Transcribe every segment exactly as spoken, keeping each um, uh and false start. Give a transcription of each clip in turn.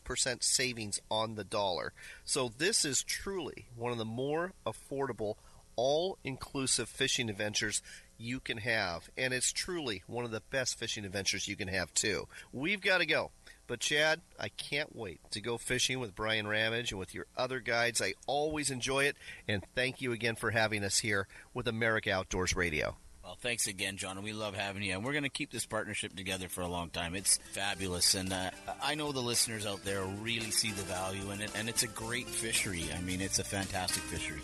percent savings on the dollar. So this is truly one of the more affordable, all-inclusive fishing adventures you can have. And it's truly one of the best fishing adventures you can have, too. We've got to go. But, Chad, I can't wait to go fishing with Brian Ramage and with your other guides. I always enjoy it. And thank you again for having us here with America Outdoors Radio. Well, thanks again, John. We love having you. And we're going to keep this partnership together for a long time. It's fabulous. And uh, I know the listeners out there really see the value in it. And it's a great fishery. I mean, it's a fantastic fishery.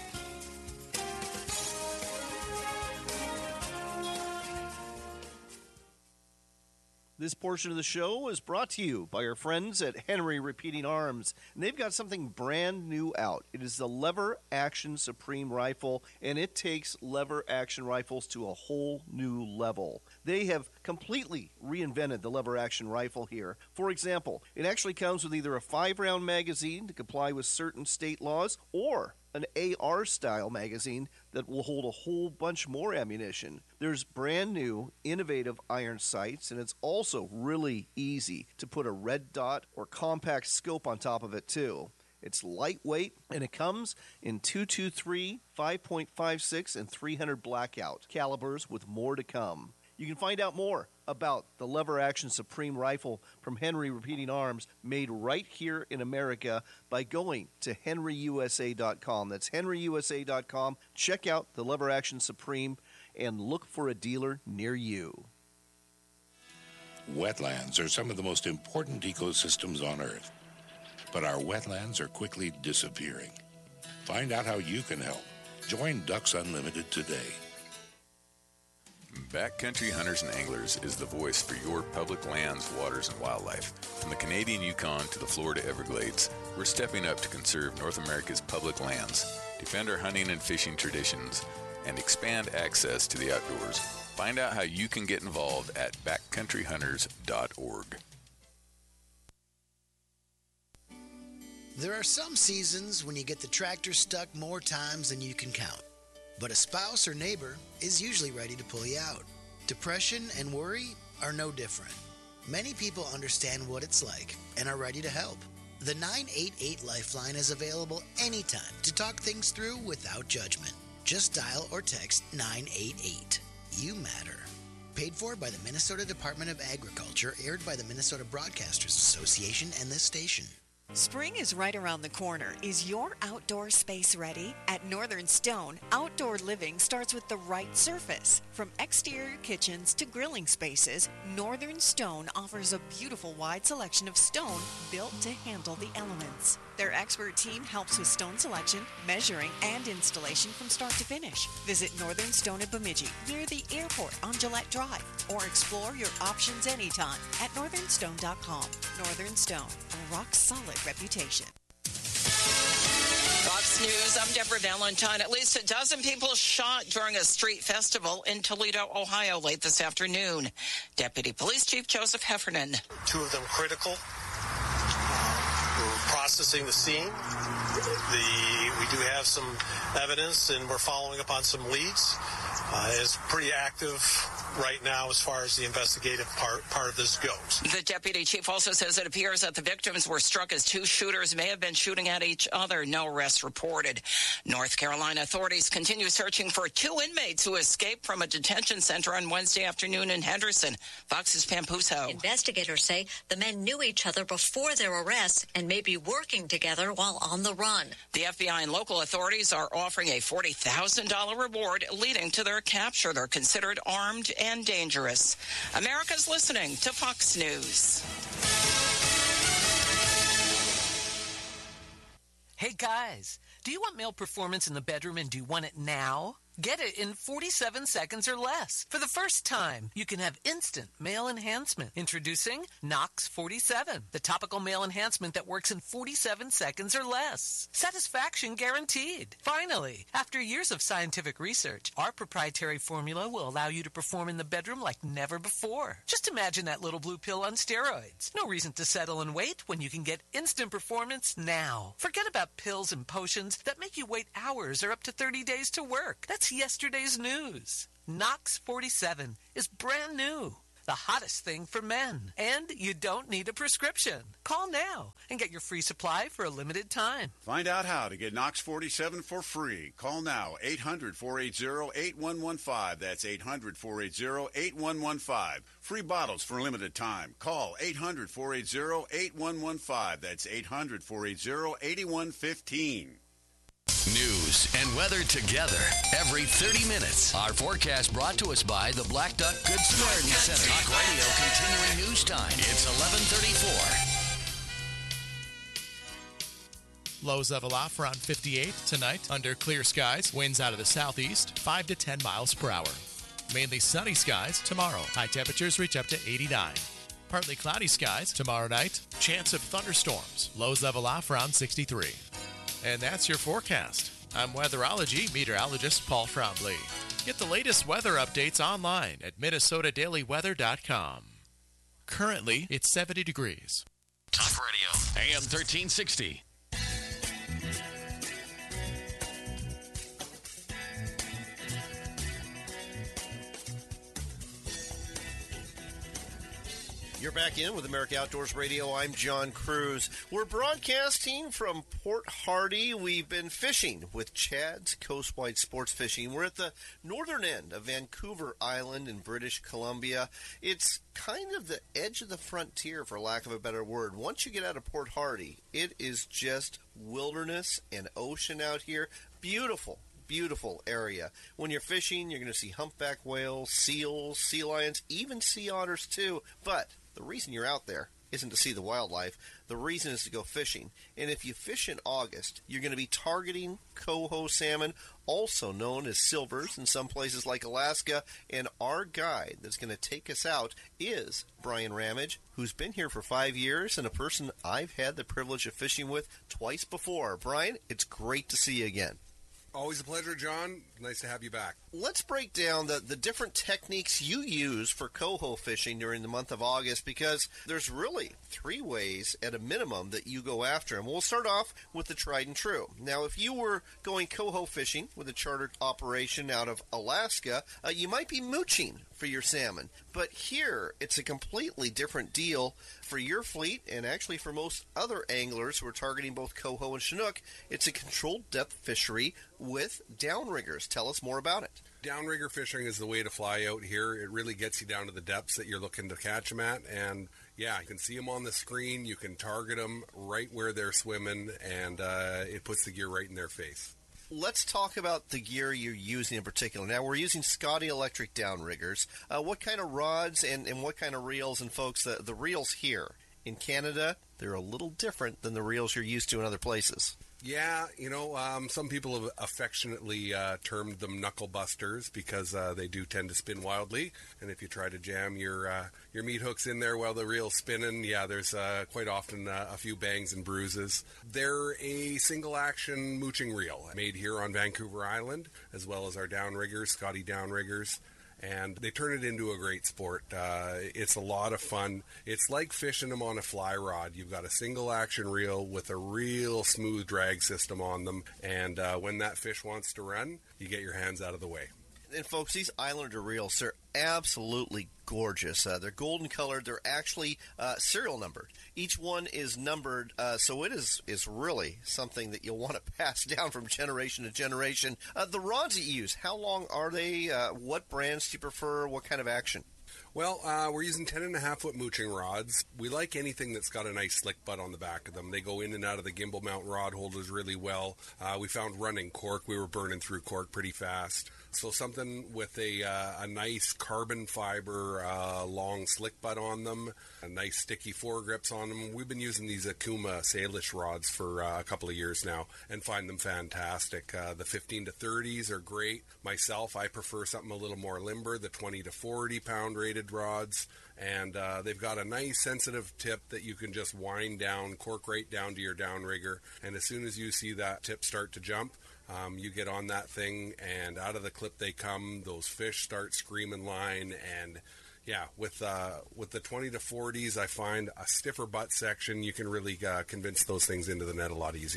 This portion of the show is brought to you by our friends at Henry Repeating Arms. And they've got something brand new out. It is the Lever Action Supreme Rifle, and it takes lever action rifles to a whole new level. They have completely reinvented the lever action rifle here. For example, it actually comes with either a five-round magazine to comply with certain state laws or an A R-style magazine that will hold a whole bunch more ammunition. There's brand new, innovative iron sights, and it's also really easy to put a red dot or compact scope on top of it, too. It's lightweight, and it comes in two twenty-three, five point five six, and three hundred blackout calibers with more to come. You can find out more about the Lever Action Supreme Rifle from Henry Repeating Arms, made right here in America, by going to henry u s a dot com. That's henry u s a dot com. Check out the Lever Action Supreme and look for a dealer near you. Wetlands are some of the most important ecosystems on Earth, but our wetlands are quickly disappearing. Find out how you can help. Join Ducks Unlimited today. Backcountry Hunters and Anglers is the voice for your public lands, waters, and wildlife. From the Canadian Yukon to the Florida Everglades, we're stepping up to conserve North America's public lands, defend our hunting and fishing traditions, and expand access to the outdoors. Find out how you can get involved at backcountry hunters dot org. There are some seasons when you get the tractor stuck more times than you can count. But a spouse or neighbor is usually ready to pull you out. Depression and worry are no different. Many people understand what it's like and are ready to help. The nine eight eight Lifeline is available anytime to talk things through without judgment. Just dial or text nine eight eight. You matter. Paid for by the Minnesota Department of Agriculture, aired by the Minnesota Broadcasters Association and this station. Spring is right around the corner. Is your outdoor space ready? At Northern Stone, outdoor living starts with the right surface. From exterior kitchens to grilling spaces, Northern Stone offers a beautiful wide selection of stone built to handle the elements. Their expert team helps with stone selection, measuring, and installation from start to finish. Visit Northern Stone at Bemidji, near the airport on Gillette Drive, or explore your options anytime at northern stone dot com. Northern Stone, a rock-solid reputation. Fox News, I'm Deborah Valentine. At least a dozen people shot during a street festival in Toledo, Ohio, late this afternoon. Deputy Police Chief Joseph Heffernan. Two of them critical. We're processing the scene. The, we do have some evidence, and we're following up on some leads. Uh, it's pretty active right now as far as the investigative part part of this goes. The deputy chief also says it appears that the victims were struck as two shooters may have been shooting at each other. No arrests reported. North Carolina authorities continue searching for two inmates who escaped from a detention center on Wednesday afternoon in Henderson. Fox's Pam Puso. Investigators say the men knew each other before their arrests and may be working together while on the run. The F B I and local authorities are offering a forty thousand dollars reward leading to their capture. They're considered armed and dangerous. America's listening to Fox News. Hey guys, do you want male performance in the bedroom and do you want it now? Get it in forty-seven seconds or less. For the first time, you can have instant male enhancement. Introducing Nox forty-seven, the topical male enhancement that works in forty-seven seconds or less. Satisfaction guaranteed. Finally, after years of scientific research, our proprietary formula will allow you to perform in the bedroom like never before. Just imagine that little blue pill on steroids. No reason to settle and wait when you can get instant performance now. Forget about pills and potions that make you wait hours or up to thirty days to work. That's yesterday's news. Nox forty-seven is brand new. the hottest thing for men. And you don't need a prescription. Call now and get your free supply for a limited time. Find out how to get Knox forty-seven for free. Call now, eight hundred, four eight zero, eight one one five. That's eight hundred, four eight zero, eight one one five. Free bottles for a limited time. Call eight hundred, four eight zero, eight one one five. That's eight hundred, four eight zero, eight one one five. News and weather together every thirty minutes. Our forecast brought to us by the Black Duck Good Samaritan Center. Talk Radio continuing news time. It's eleven thirty-four. Lows level off around fifty-eight tonight under clear skies. Winds out of the southeast, five to ten miles per hour. Mainly sunny skies tomorrow. High temperatures reach up to eighty-nine. Partly cloudy skies tomorrow night. Chance of thunderstorms. Lows level off around sixty-three. And that's your forecast. I'm weatherology meteorologist Paul Trombley. Get the latest weather updates online at minnesota daily weather dot com. Currently, it's seventy degrees. Talk Radio, A M thirteen sixty. You're back in with America Outdoors Radio. I'm John Cruz. We're broadcasting from Port Hardy. We've been fishing with Chad's Coastwide Sports Fishing. We're at the northern end of Vancouver Island in British Columbia. It's kind of the edge of the frontier, for lack of a better word. Once you get out of Port Hardy, it is just wilderness and ocean out here. Beautiful. Beautiful area. When you're fishing, you're going to see humpback whales, seals, sea lions, even sea otters too. But the reason you're out there isn't to see the wildlife. The reason is to go fishing. And if you fish in August, you're going to be targeting coho salmon, also known as silvers in some places like Alaska. And our guide that's going to take us out is Brian Ramage, who's been here for five years and a person I've had the privilege of fishing with twice before. Brian, it's great to see you again. Always a pleasure, John. Nice to have you back. Let's break down the, the different techniques you use for coho fishing during the month of August, because there's really three ways at a minimum that you go after them. We'll start off with the tried and true. Now, if you were going coho fishing with a chartered operation out of Alaska, uh, you might be mooching for your salmon. But here, it's a completely different deal for your fleet, and actually for most other anglers who are targeting both coho and chinook. It's a controlled depth fishery with downriggers. Tell us more about it. Downrigger fishing is the way to fly out here. It really gets you down to the depths that you're looking to catch them at. And yeah, you can see them on the screen. You can target them right where they're swimming, and uh, it puts the gear right in their face. Let's talk about the gear you're using in particular. Now, we're using Scotty Electric downriggers. Uh, what kind of rods and, and what kind of reels? And folks, the, the reels here in Canada, they're a little different than the reels you're used to in other places. Yeah, you know, um, some people have affectionately uh, termed them knuckle busters because uh, they do tend to spin wildly. And if you try to jam your uh, your meat hooks in there while the reel's spinning, yeah, there's uh, quite often uh, a few bangs and bruises. They're a single-action mooching reel made here on Vancouver Island, as well as our downriggers, Scotty downriggers. And they turn it into a great sport. Uh, it's a lot of fun. It's like fishing them on a fly rod. You've got a single action reel with a real smooth drag system on them. And uh, when that fish wants to run, you get your hands out of the way. And folks, these Islander reels, they're absolutely gorgeous. Uh, they're golden colored. They're actually uh, serial numbered. Each one is numbered, uh, so it is, is really something that you'll want to pass down from generation to generation. Uh, the rods that you use, how long are they? Uh, what brands do you prefer? What kind of action? Well, uh, we're using ten and a half foot mooching rods. We like anything that's got a nice slick butt on the back of them. They go in and out of the gimbal mount rod holders really well. Uh, we found running cork. We were burning through cork pretty fast. So something with a uh, a nice carbon fiber uh, long slick butt on them, a nice sticky foregrips on them. We've been using these Akuma Salish rods for uh, a couple of years now and find them fantastic. Uh, the fifteen to thirties are great. Myself, I prefer something a little more limber, the twenty to forty pound rated rods. And uh, they've got a nice sensitive tip that you can just wind down, cork right down to your downrigger. And as soon as you see that tip start to jump, Um, you get on that thing, and out of the clip they come. Those fish start screaming line, and yeah, with uh, with the twenty to forties, I find a stiffer butt section, you can really uh, convince those things into the net a lot easier.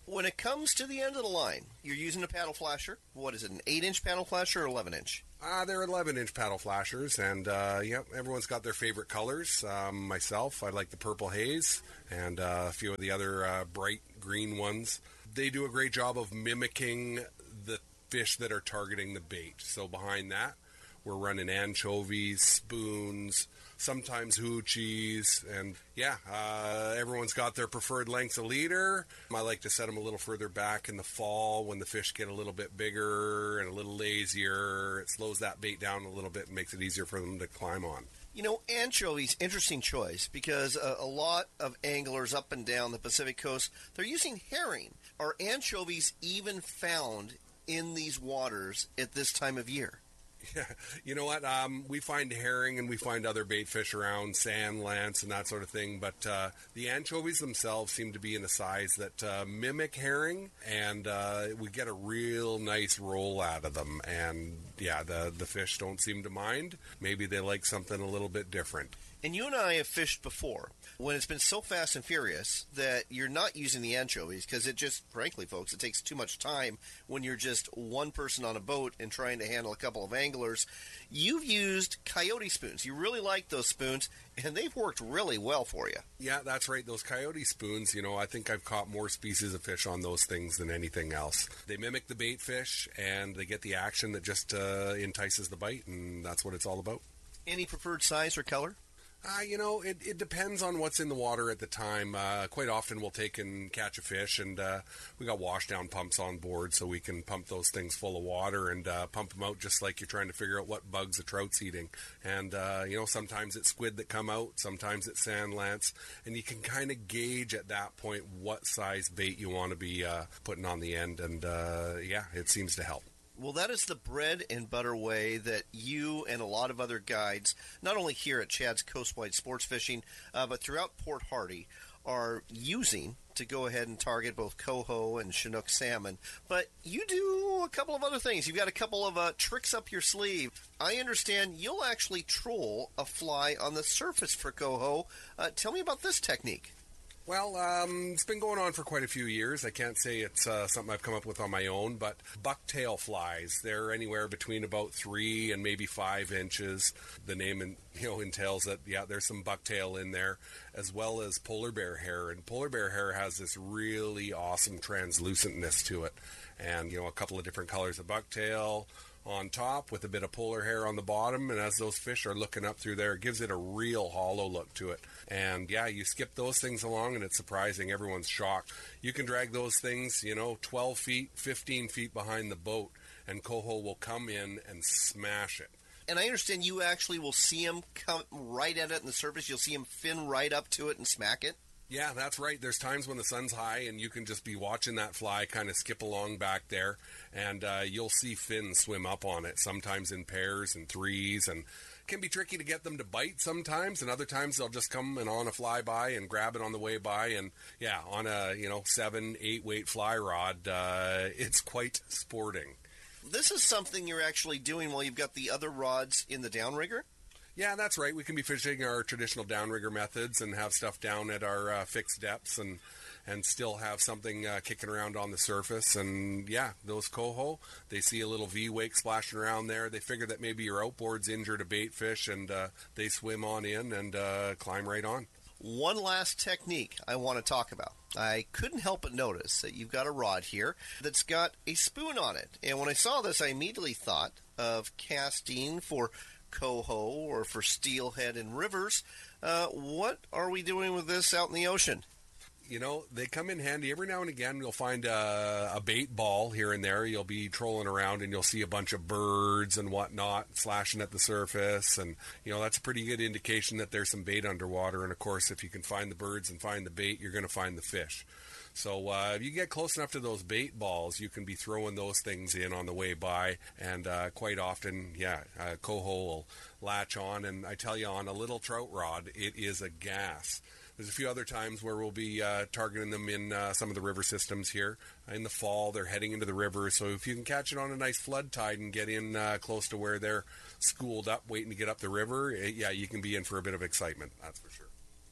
When it comes to the end of the line, you're using a paddle flasher. What is it, an eight inch paddle flasher or eleven inch? Uh, they're eleven inch paddle flashers, and uh, yep, everyone's got their favorite colors. Um, myself, I like the purple haze, and uh, a few of the other uh, bright green ones. They do a great job of mimicking the fish that are targeting the bait. So behind that, we're running anchovies, spoons, sometimes hoochies, and yeah, uh, everyone's got their preferred length of leader. I like to set them a little further back in the fall when the fish get a little bit bigger and a little lazier. It slows that bait down a little bit and makes it easier for them to climb on. You know, anchovies, interesting choice, because a, a lot of anglers up and down the Pacific Coast, they're using herring. Are anchovies even found in these waters at this time of year? Yeah, you know what? Um, we find herring and we find other bait fish around, sand lance and that sort of thing. But uh, the anchovies themselves seem to be in a size that uh, mimic herring, and uh, we get a real nice roll out of them. And yeah, the the fish don't seem to mind. Maybe they like something a little bit different. And you and I have fished before when it's been so fast and furious that you're not using the anchovies because it just, frankly, folks, it takes too much time when you're just one person on a boat and trying to handle a couple of anglers. You've used coyote spoons. You really like those spoons, and they've worked really well for you. Yeah, that's right. Those coyote spoons, you know, I think I've caught more species of fish on those things than anything else. They mimic the bait fish, and they get the action that just uh, entices the bite, and that's what it's all about. Any preferred size or color? Uh, you know, it, it depends on what's in the water at the time. Uh, quite often we'll take and catch a fish, and uh, we got washdown pumps on board so we can pump those things full of water and uh, pump them out just like you're trying to figure out what bugs a trout's eating. And, uh, you know, sometimes it's squid that come out, sometimes it's sand lance, and you can kind of gauge at that point what size bait you want to be uh, putting on the end, and, uh, yeah, it seems to help. Well, that is the bread and butter way that you and a lot of other guides, not only here at Chad's Coastwide Sports Fishing, uh, but throughout Port Hardy, are using to go ahead and target both coho and Chinook salmon. But you do a couple of other things. You've got a couple of uh, tricks up your sleeve. I understand you'll actually troll a fly on the surface for coho. Uh, tell me about this technique. Well, um, it's been going on for quite a few years. I can't say it's uh, something I've come up with on my own, but bucktail flies, they're anywhere between about three and maybe five inches. The name in, you know, entails that, yeah, there's some bucktail in there, as well as polar bear hair. And polar bear hair has this really awesome translucentness to it. And, you know, a couple of different colors of bucktail on top with a bit of polar hair on the bottom, and as those fish are looking up through there, it gives it a real hollow look to it. And yeah, you skip those things along and it's surprising. Everyone's shocked. You can drag those things, you know, twelve feet, fifteen feet behind the boat, and coho will come in and smash it. And I understand you actually will see them come right at it in the surface. You'll see them fin right up to it and smack it. Yeah, that's right. There's times when the sun's high and you can just be watching that fly kind of skip along back there, and uh, you'll see fins swim up on it, sometimes in pairs and threes, and it can be tricky to get them to bite sometimes, and other times they'll just come and on a flyby and grab it on the way by, and yeah, on a, you know, seven, eight weight fly rod, uh, it's quite sporting. This is something you're actually doing while you've got the other rods in the downrigger? Yeah, that's right. We can be fishing our traditional downrigger methods and have stuff down at our uh, fixed depths and and still have something uh, kicking around on the surface. And yeah, those coho, they see a little V-wake splashing around there. They figure that maybe your outboard's injured a bait fish, and uh, they swim on in and uh, climb right on. One last technique I want to talk about. I couldn't help but notice that you've got a rod here that's got a spoon on it. And when I saw this, I immediately thought of casting for coho or for steelhead in rivers. Uh, what are we doing with this out in the ocean? You know, they come in handy. Every now and again, you'll find a, a bait ball here and there. You'll be trolling around and you'll see a bunch of birds and whatnot slashing at the surface. And, you know, that's a pretty good indication that there's some bait underwater. And, of course, if you can find the birds and find the bait, you're going to find the fish. So uh, if you get close enough to those bait balls, you can be throwing those things in on the way by. And uh, quite often, yeah, uh, coho will latch on. And I tell you, on a little trout rod, it is a gas. There's a few other times where we'll be uh, targeting them in uh, some of the river systems here. In the fall, they're heading into the river. So if you can catch it on a nice flood tide and get in uh, close to where they're schooled up, waiting to get up the river, it, yeah, you can be in for a bit of excitement, that's for sure.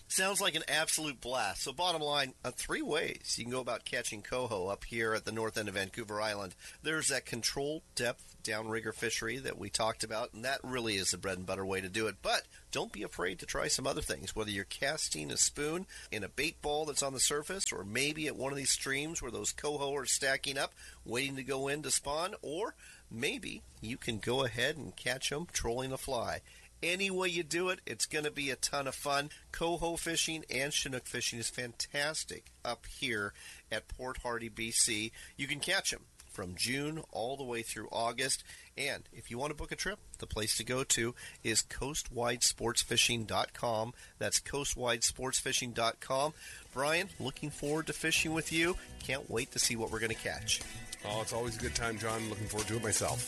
Sounds like an absolute blast. So bottom line, uh, three ways you can go about catching coho up here at the north end of Vancouver Island. There's that controlled depth downrigger fishery that we talked about, and that really is the bread and butter way to do it. But don't be afraid to try some other things, whether you're casting a spoon in a bait ball that's on the surface, or maybe at one of these streams where those coho are stacking up, waiting to go in to spawn, or maybe you can go ahead and catch them trolling a fly. Any way you do it, it's going to be a ton of fun. Coho fishing and Chinook fishing is fantastic up here at Port Hardy, B C. You can catch them from June all the way through August. And if you want to book a trip, the place to go to is coast wide sports fishing dot com. That's coast wide sports fishing dot com. Brian, looking forward to fishing with you. Can't wait to see what we're going to catch. Oh, it's always a good time, John. Looking forward to it myself.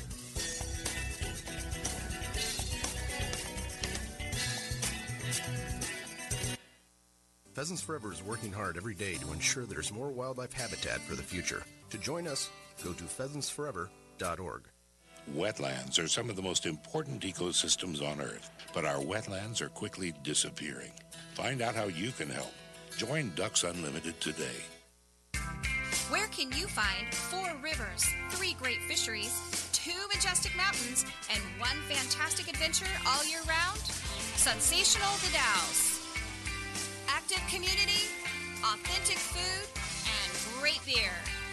Pheasants Forever is working hard every day to ensure there's more wildlife habitat for the future. To join us, go to pheasants forever dot org. Wetlands are some of the most important ecosystems on Earth, but our wetlands are quickly disappearing. Find out how you can help. Join Ducks Unlimited today. Where can you find four rivers, three great fisheries, two majestic mountains, and one fantastic adventure all year round? Sensational The Dalles. Active community, authentic food, and great beer.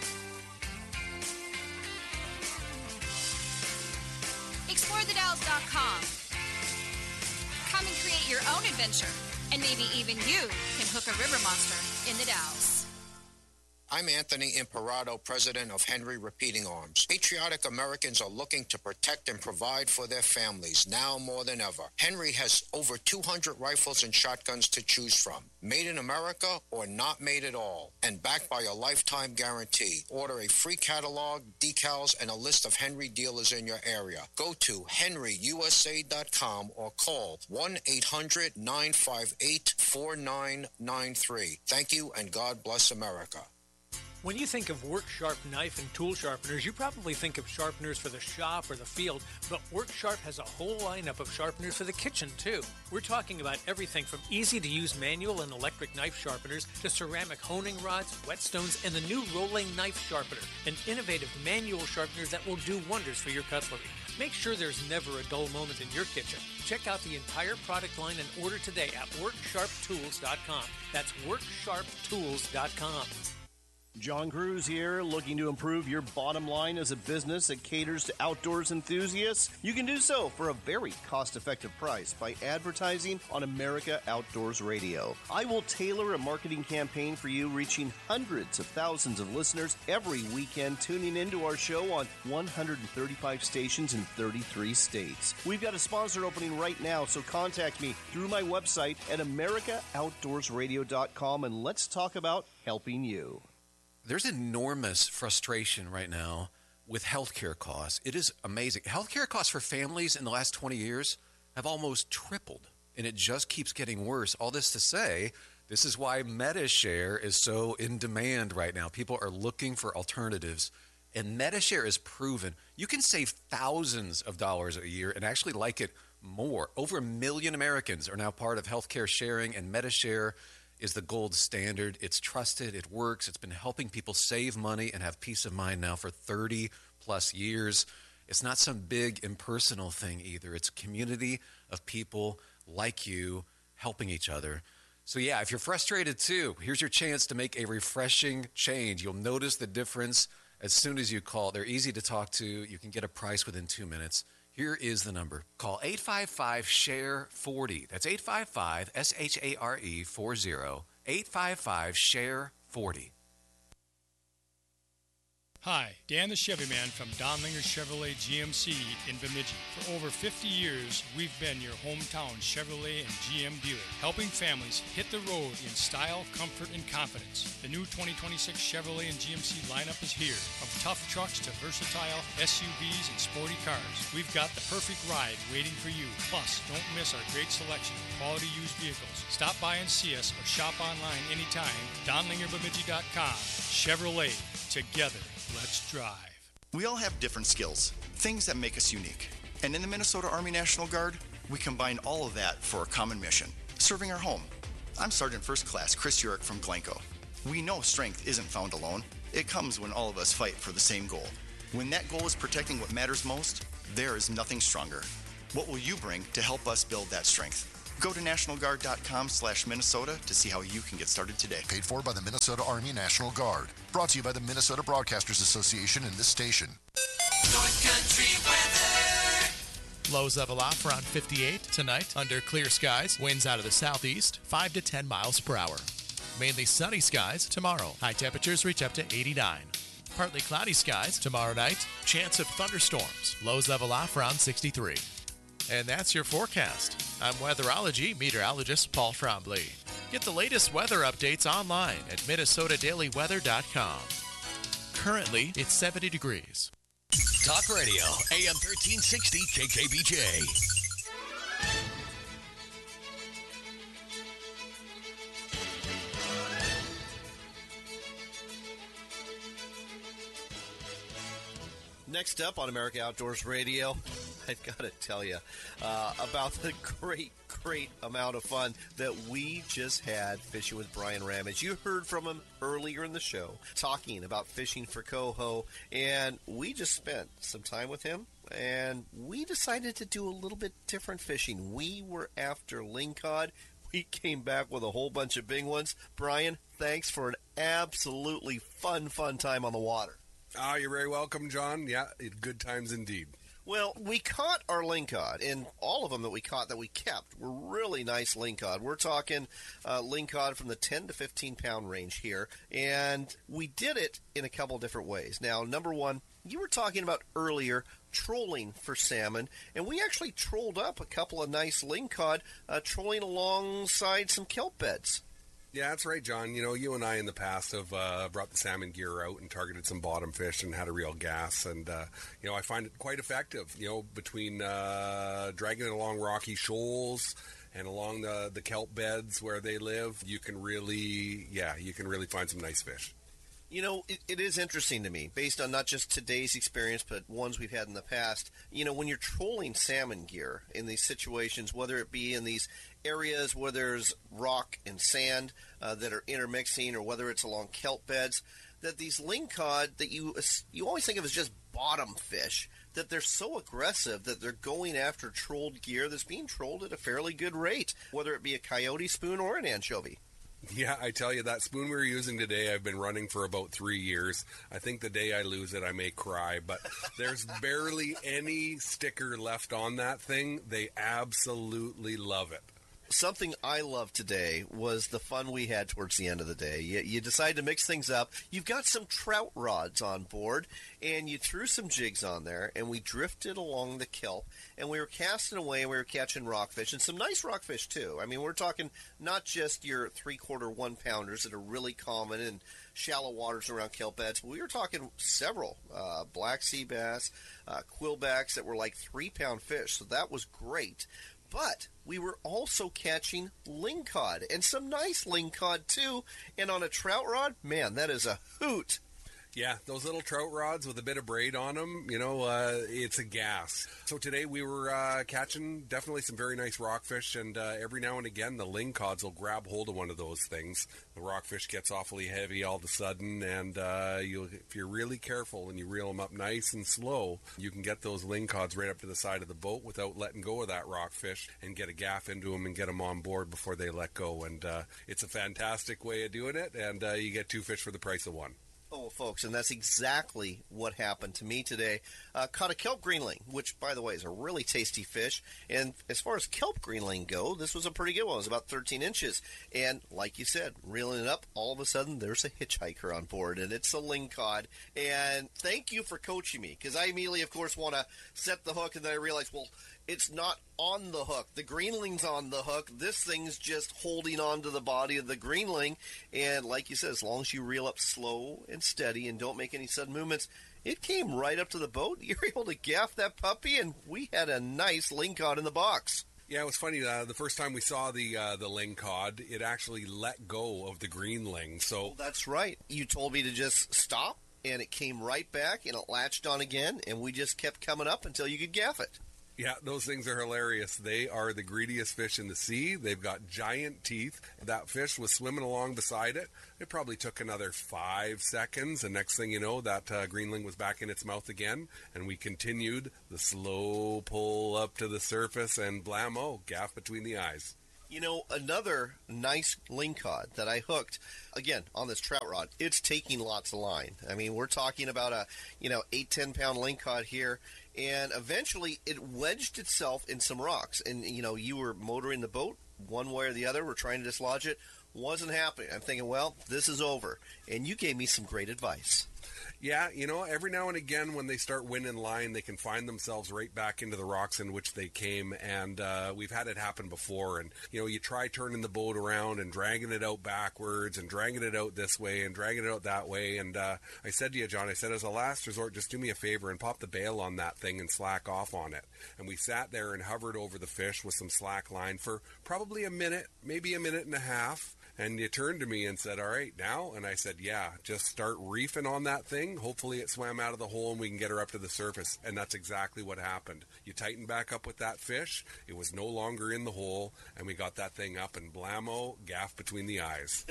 explore the dalles dot com. Come and create your own adventure, and maybe even you can hook a river monster in the Dalles. I'm Anthony Imperato, president of Henry Repeating Arms. Patriotic Americans are looking to protect and provide for their families now more than ever. Henry has over two hundred rifles and shotguns to choose from. Made in America or not made at all. And backed by a lifetime guarantee. Order a free catalog, decals, and a list of Henry dealers in your area. Go to henry u s a dot com or call one eight hundred nine five eight four nine nine three. Thank you, and God bless America. When you think of Work Sharp knife and tool sharpeners, you probably think of sharpeners for the shop or the field, but Work Sharp has a whole lineup of sharpeners for the kitchen, too. We're talking about everything from easy-to-use manual and electric knife sharpeners to ceramic honing rods, whetstones, and the new rolling knife sharpener, and innovative manual sharpeners that will do wonders for your cutlery. Make sure there's never a dull moment in your kitchen. Check out the entire product line and order today at work sharp tools dot com. That's work sharp tools dot com. John Cruz here, looking to improve your bottom line as a business that caters to outdoors enthusiasts. You can do so for a very cost-effective price by advertising on America Outdoors Radio. I will tailor a marketing campaign for you, reaching hundreds of thousands of listeners every weekend, tuning into our show on one hundred thirty-five stations in thirty-three states. We've got a sponsor opening right now, so contact me through my website at america outdoors radio dot com, and let's talk about helping you. There's enormous frustration right now with healthcare costs. It is amazing. Healthcare costs for families in the last twenty years have almost tripled, and it just keeps getting worse. All this to say, this is why MediShare is so in demand right now. People are looking for alternatives, and MediShare is proven. You can save thousands of dollars a year and actually like it more. Over a million Americans are now part of healthcare sharing, and MediShare is the gold standard. It's trusted. It works. It's been helping people save money and have peace of mind now for thirty plus years. It's not some big impersonal thing either. It's a community of people like you helping each other. So yeah, if you're frustrated too, here's your chance to make a refreshing change. You'll notice the difference as soon as you call. They're easy to talk to. You can get a price within two minutes. Here is the number. Call eight five five, S H A R E, forty. That's eight five five, S H A R E, forty. eight five five, S H A R E, forty. Hi, Dan the Chevy Man from Donlinger Chevrolet G M C in Bemidji. For over fifty years, we've been your hometown Chevrolet and G M dealer, helping families hit the road in style, comfort, and confidence. The new twenty twenty-six Chevrolet and G M C lineup is here. From tough trucks to versatile S U Vs and sporty cars, we've got the perfect ride waiting for you. Plus, don't miss our great selection of quality used vehicles. Stop by and see us or shop online anytime. Donlinger Bemidji dot com. Chevrolet. Together. Let's drive. We all have different skills, things that make us unique. And in the Minnesota Army National Guard, we combine all of that for a common mission, serving our home. I'm Sergeant First Class Chris Urick from Glencoe. We know strength isn't found alone. It comes when all of us fight for the same goal. When that goal is protecting what matters most, there is nothing stronger. What will you bring to help us build that strength? Go to national guard dot com slash Minnesota to see how you can get started today. Paid for by the Minnesota Army National Guard. Brought to you by the Minnesota Broadcasters Association and this station. North Country weather. Lows level off around fifty-eight tonight under clear skies. Winds out of the southeast, five to ten miles per hour. Mainly sunny skies tomorrow. High temperatures reach up to eighty-nine. Partly cloudy skies tomorrow night. Chance of thunderstorms. Lows level off around sixty-three. And that's your forecast. I'm weatherology meteorologist Paul Trombley. Get the latest weather updates online at minnesota daily weather dot com. Currently, it's seventy degrees. Talk Radio, A M thirteen sixty K K B J. Next up on America Outdoors Radio, I've got to tell you uh, about the great, great amount of fun that we just had fishing with Brian Ramage. You heard from him earlier in the show talking about fishing for coho, and we just spent some time with him, and we decided to do a little bit different fishing. We were after lingcod. We came back with a whole bunch of big ones. Brian, thanks for an absolutely fun, fun time on the water. Ah, oh, you're very welcome, John. Yeah, good times indeed. Well, we caught our lingcod, and all of them that we caught that we kept were really nice lingcod. We're talking uh, lingcod from the ten to fifteen pound range here, and we did it in a couple different ways. Now, number one, you were talking about earlier trolling for salmon, and we actually trolled up a couple of nice lingcod, uh, trolling alongside some kelp beds. Yeah, that's right, John. You know, you and I in the past have uh, brought the salmon gear out and targeted some bottom fish and had a real gas. And, uh, you know, I find it quite effective, you know, between uh, dragging it along rocky shoals and along the, the kelp beds where they live. You can really, yeah, you can really find some nice fish. You know, it, it is interesting to me, based on not just today's experience, but ones we've had in the past. You know, when you're trolling salmon gear in these situations, whether it be in these areas where there's rock and sand uh, that are intermixing, or whether it's along kelp beds, that these lingcod that you you always think of as just bottom fish, that they're so aggressive that they're going after trolled gear that's being trolled at a fairly good rate, whether it be a coyote spoon or an anchovy. Yeah, I tell you, that spoon we were using today, I've been running for about three years. I think the day I lose it, I may cry, but there's barely any sticker left on that thing. They absolutely love it. Something I loved today was the fun we had towards the end of the day. You, you decided to mix things up. You've got some trout rods on board, and you threw some jigs on there, and we drifted along the kelp, and we were casting away, and we were catching rockfish, and some nice rockfish, too. I mean, we're talking not just your three-quarter one-pounders that are really common in shallow waters around kelp beds, but we were talking several uh, black sea bass, uh, quillbacks that were like three-pound fish, so that was great. But we were also catching lingcod, and some nice lingcod, too. And on a trout rod, man, that is a hoot. Yeah, those little trout rods with a bit of braid on them, you know, uh, it's a gas. So today we were uh, catching definitely some very nice rockfish, and uh, every now and again the lingcods will grab hold of one of those things. The rockfish gets awfully heavy all of a sudden, and uh, you, if you're really careful and you reel them up nice and slow, you can get those lingcods right up to the side of the boat without letting go of that rockfish and get a gaff into them and get them on board before they let go. And uh, it's a fantastic way of doing it, and uh, you get two fish for the price of one. Oh, folks, and that's exactly what happened to me today. Uh, caught a kelp greenling, which, by the way, is a really tasty fish. And as far as kelp greenling go, this was a pretty good one. It was about thirteen inches. And like you said, reeling it up, all of a sudden, there's a hitchhiker on board, and it's a lingcod. And thank you for coaching me, because I immediately, of course, want to set the hook, and then I realized, well, it's not on the hook. The greenling's on the hook. This thing's just holding on to the body of the greenling. And like you said, as long as you reel up slow and steady and don't make any sudden movements, it came right up to the boat. You were able to gaff that puppy, and we had a nice lingcod in the box. Yeah, it was funny. Uh, the first time we saw the uh, the lingcod, it actually let go of the greenling. So well, that's right. You told me to just stop, and it came right back, and it latched on again, and we just kept coming up until you could gaff it. Yeah, those things are hilarious. They are the greediest fish in the sea. They've got giant teeth. That fish was swimming along beside it. It probably took another five seconds, and next thing you know, that uh, greenling was back in its mouth again, and we continued the slow pull up to the surface, and blammo, gaff between the eyes. You know, another nice lingcod that I hooked, again, on this trout rod, it's taking lots of line. I mean, we're talking about a, you know, eight, ten pound lingcod here, and eventually it wedged itself in some rocks. And, you know, you were motoring the boat one way or the other, we're trying to dislodge it. Wasn't happening. I'm thinking, well, this is over. And you gave me some great advice. Yeah, you know, every now and again when they start winning line, they can find themselves right back into the rocks in which they came, and uh, we've had it happen before. And, you know, you try turning the boat around and dragging it out backwards and dragging it out this way and dragging it out that way. And uh, I said to you, John, I said, as a last resort, just do me a favor and pop the bail on that thing and slack off on it. And we sat there and hovered over the fish with some slack line for probably a minute, maybe a minute and a half. And you turned to me and said, all right, now? And I said, yeah, just start reefing on that thing. Hopefully it swam out of the hole and we can get her up to the surface. And that's exactly what happened. You tighten back up with that fish. It was no longer in the hole. And we got that thing up, and blammo, gaff between the eyes.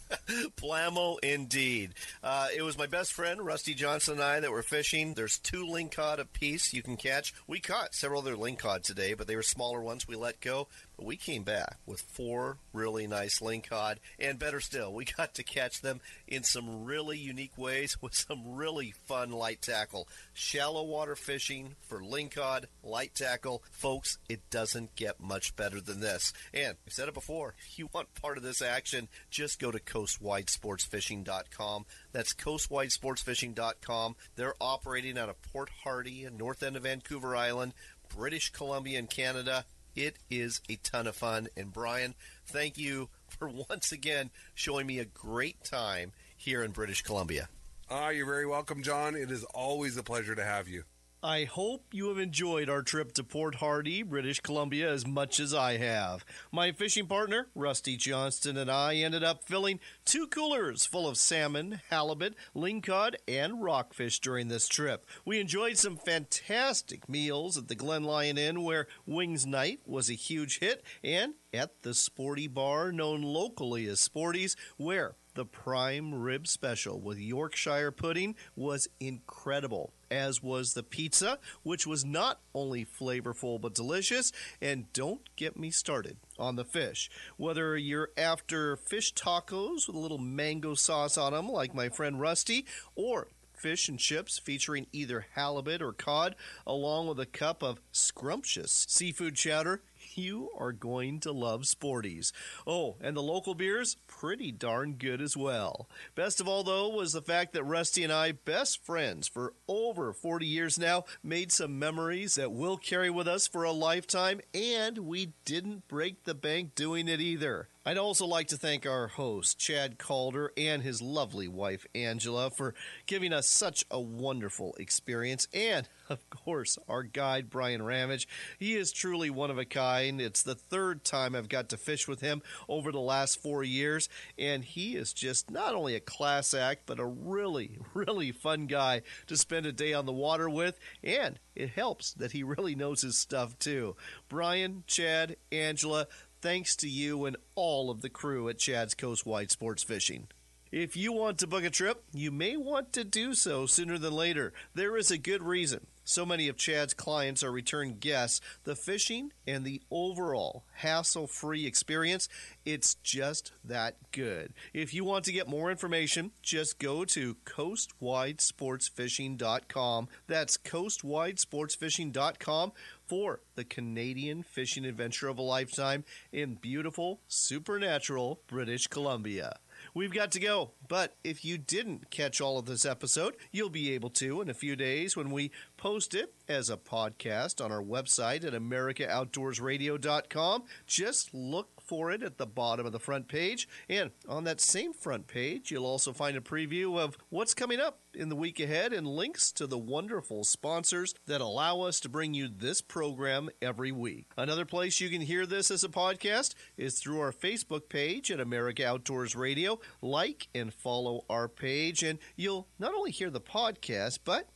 Blammo indeed. Uh, it was my best friend, Rusty Johnson, and I that were fishing. There's two lingcod apiece you can catch. We caught several other lingcod today, but they were smaller ones we let go. But we came back with four really nice lingcod, and better still, we got to catch them in some really unique ways with some really fun light tackle. Shallow water fishing for lingcod, light tackle. Folks, it doesn't get much better than this. And I've said it before, if you want part of this action, just go to coast wide sports fishing dot com. That's coast wide sports fishing dot com. They're operating out of Port Hardy and north end of Vancouver Island, British Columbia in Canada. It is a ton of fun. And Brian, thank you for once again showing me a great time here in British Columbia. Ah, you're very welcome, John. It is always a pleasure to have you. I hope you have enjoyed our trip to Port Hardy, British Columbia, as much as I have. My fishing partner, Rusty Johnston, and I ended up filling two coolers full of salmon, halibut, lingcod, and rockfish during this trip. We enjoyed some fantastic meals at the Glen Lyon Inn, where Wings Night was a huge hit, and at the Sporty Bar, known locally as Sporty's, where the prime rib special with Yorkshire pudding was incredible, as was the pizza, which was not only flavorful but delicious. And don't get me started on the fish. Whether you're after fish tacos with a little mango sauce on them, like my friend Rusty, or fish and chips featuring either halibut or cod, along with a cup of scrumptious seafood chowder, you are going to love Sporty's. Oh, and the local beers, pretty darn good as well. Best of all, though, was the fact that Rusty and I, best friends for over forty years now, made some memories that we'll carry with us for a lifetime, and we didn't break the bank doing it either. I'd also like to thank our host, Chad Calder, and his lovely wife, Angela, for giving us such a wonderful experience. And, of course, our guide, Brian Ramage. He is truly one of a kind. It's the third time I've got to fish with him over the last four years, and he is just not only a class act, but a really, really fun guy to spend a day on the water with, and it helps that he really knows his stuff, too. Brian, Chad, Angela, thanks to you and all of the crew at Chad's Coast Wide Sports Fishing. If you want to book a trip, you may want to do so sooner than later. There is a good reason. So many of Chad's clients are return guests. The fishing and the overall hassle-free experience, it's just that good. If you want to get more information, just go to coast wide sports fishing dot com. That's coast wide sports fishing dot com for the Canadian fishing adventure of a lifetime in beautiful, supernatural British Columbia. We've got to go, but if you didn't catch all of this episode, you'll be able to in a few days when we post it as a podcast on our website at america outdoors radio dot com. Just look for it at the bottom of the front page, and on that same front page, you'll also find a preview of what's coming up in the week ahead and links to the wonderful sponsors that allow us to bring you this program every week. Another place you can hear this as a podcast is through our Facebook page at America Outdoors Radio. Like and follow our page, and you'll not only hear the podcast, but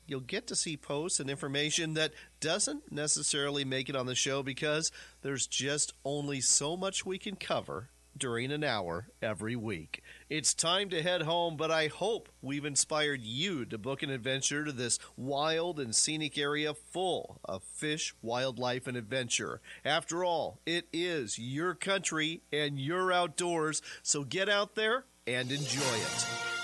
you'll get to see posts and information that doesn't necessarily make it on the show because there's just only so much we can cover during an hour every week. It's time to head home, but I hope we've inspired you to book an adventure to this wild and scenic area full of fish, wildlife, and adventure. After all, it is your country and your outdoors, so get out there and enjoy it.